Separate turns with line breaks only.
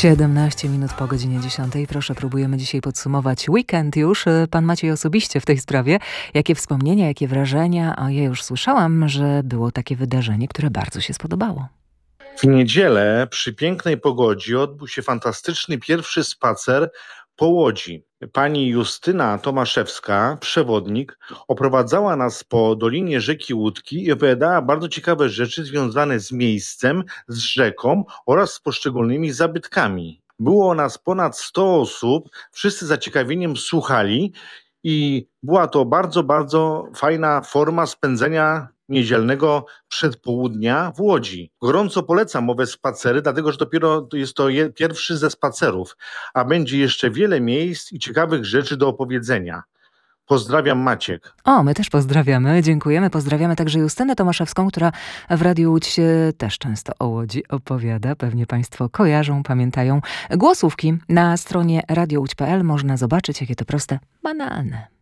17 minut po godzinie 10. Proszę, próbujemy dzisiaj podsumować weekend już. Pan Maciej osobiście w tej sprawie. Jakie wspomnienia, jakie wrażenia? A ja już słyszałam, że było takie wydarzenie, które bardzo się spodobało.
W niedzielę przy pięknej pogodzie odbył się fantastyczny pierwszy spacer po Łodzi. Pani Justyna Tomaszewska, przewodnik, oprowadzała nas po dolinie rzeki Łódki i opowiadała bardzo ciekawe rzeczy związane z miejscem, z rzeką oraz z poszczególnymi zabytkami. Było nas ponad 100 osób, wszyscy z zaciekawieniem słuchali i była to bardzo, bardzo fajna forma spędzenia niedzielnego przedpołudnia w Łodzi. Gorąco polecam owe spacery, dlatego że dopiero jest to pierwszy ze spacerów, a będzie jeszcze wiele miejsc i ciekawych rzeczy do opowiedzenia. Pozdrawiam, Maciek.
O, my też pozdrawiamy, dziękujemy. Pozdrawiamy także Justynę Tomaszewską, która w Radiu Łódź też często o Łodzi opowiada. Pewnie Państwo kojarzą, pamiętają. Głosówki na stronie radiołódź.pl można zobaczyć, jakie to proste, banalne.